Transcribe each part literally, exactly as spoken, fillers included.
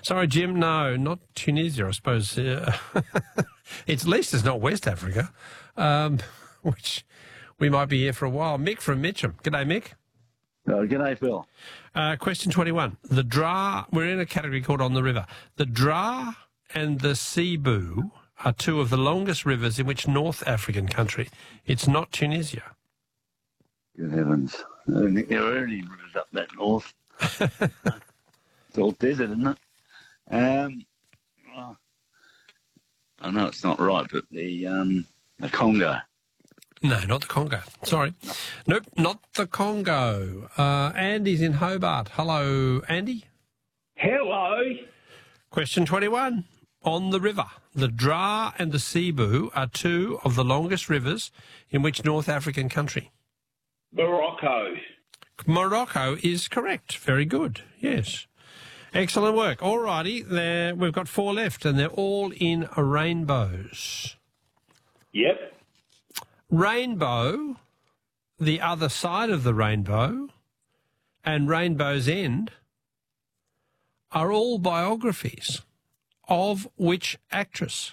Sorry, Jim, no, not Tunisia, I suppose. Uh, it's at least it's not West Africa, um, which we might be here for a while. Mick from Mitcham. G'day, Mick. Oh, g'day, Phil. Uh, question twenty-one. The Dra, we're in a category called On the River. The Dra and the Cebu are two of the longest rivers in which North African country? It's not Tunisia. Good heavens. I don't think there are any rivers up that north. It's all desert, isn't it? Um, well, I know it's not right, but the um, the Congo. No, not the Congo. Sorry. Nope, not the Congo. Uh, Andy's in Hobart. Hello, Andy. Hello. Question twenty-one. On the river, the Dra and the Cebu are two of the longest rivers in which North African country? Morocco. Morocco is correct. Very good. Yes. Excellent work. All righty. There, we've got four left, and they're all in rainbows. Yep. Rainbow, the other side of the rainbow, and Rainbow's End are all biographies of which actress?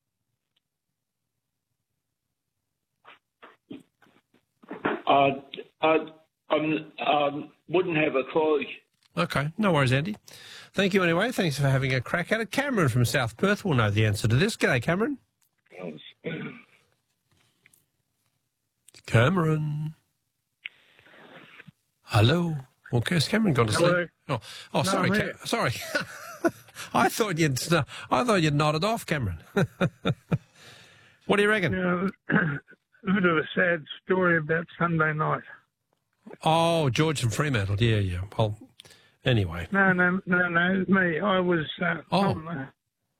Uh, I um, um, wouldn't have a clue. Okay, no worries, Andy. Thank you anyway. Thanks for having a crack at it. Cameron from South Perth will know the answer to this. G'day, Cameron. Cameron. Hello. Okay, has Cameron gone to Hello. sleep? Oh, oh, sorry, I'm Cam- here. sorry. I thought you'd. Uh, I thought you'd nodded off, Cameron. What do you reckon? You know, a bit of a sad story about Sunday night. Oh, George from Fremantle. Yeah, yeah. Well, anyway. No, no, no, no, me. I was uh, Oh. on the,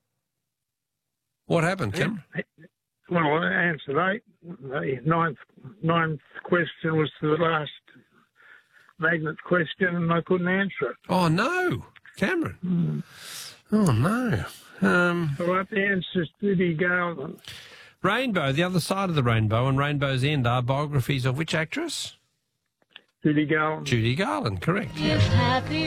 What happened, Cameron? well, I answered eight. The ninth, ninth question was the last magnet question, and I couldn't answer it. Oh no, Cameron. Mm. Oh no. Um, All right, the answer is Judy Garland. Rainbow, the other side of the rainbow, and Rainbow's End are biographies of which actress? Judy Garland. Judy Garland, correct. If happy